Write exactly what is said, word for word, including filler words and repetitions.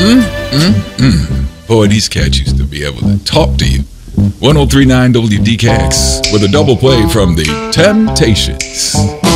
Mm, mm, mm. Boy, these cats used to be able to talk to you. one oh three point nine W D K X with a double play from the Temptations.